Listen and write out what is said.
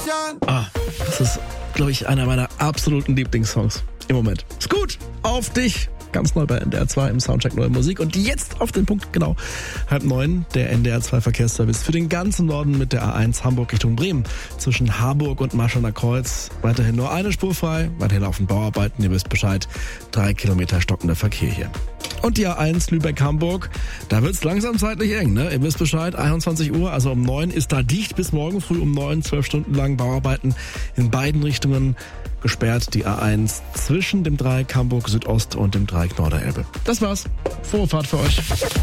Das ist, glaube ich, einer meiner absoluten Lieblingssongs im Moment. Ist gut, auf dich. Ganz neu bei NDR 2 im Soundcheck Neue Musik. Und jetzt auf den Punkt, genau, 8:30, der NDR 2 Verkehrsservice für den ganzen Norden mit der A1 Hamburg Richtung Bremen. Zwischen Harburg und Marschaller Kreuz weiterhin nur eine Spur frei, weiterhin laufen Bauarbeiten, ihr wisst Bescheid, 3 Kilometer stockender Verkehr hier. Und die A1 Lübeck-Hamburg, da wird's langsam zeitlich eng, ne? Ihr wisst Bescheid, 21 Uhr, also um 9 ist da dicht, bis morgen früh um 9, 12 Stunden lang Bauarbeiten in beiden Richtungen. Gesperrt die A1 zwischen dem Dreieck Hamburg Südost und dem Dreieck Norderelbe. Das war's. Frohe Fahrt für euch.